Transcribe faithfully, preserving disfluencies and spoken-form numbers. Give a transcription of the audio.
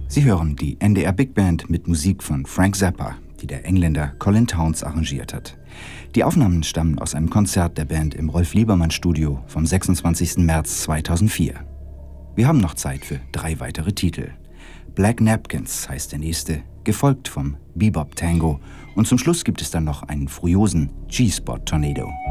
Sie hören die N D R Big Band mit Musik von Frank Zappa, die der Engländer Colin Townes arrangiert hat. Die Aufnahmen stammen aus einem Konzert der Band im Rolf-Liebermann-Studio vom sechsundzwanzigsten März zweitausendvier. Wir haben noch Zeit für drei weitere Titel. Black Napkins heißt der nächste, gefolgt vom Bebop Tango, und zum Schluss gibt es dann noch einen furiosen G-Spot Tornado.